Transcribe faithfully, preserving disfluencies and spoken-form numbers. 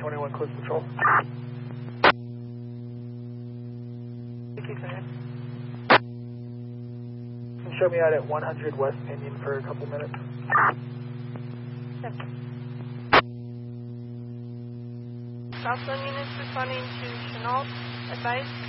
twenty-one Cruise Patrol. Show me out at one hundred West Indian for a couple minutes. Yep. Southland units responding to Chenault. Advice.